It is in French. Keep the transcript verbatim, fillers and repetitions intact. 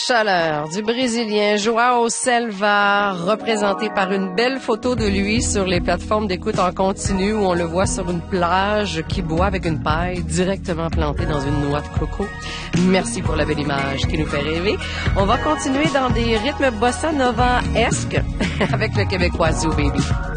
chaleur du Brésilien João Selva, représenté par une belle photo de lui sur les plateformes d'écoute en continu où on le voit sur une plage qui boit avec une paille directement plantée dans une noix de coco. Merci pour la belle image qui nous fait rêver. On va continuer dans des rythmes bossa nova-esques avec le Québécois Zoo Baby.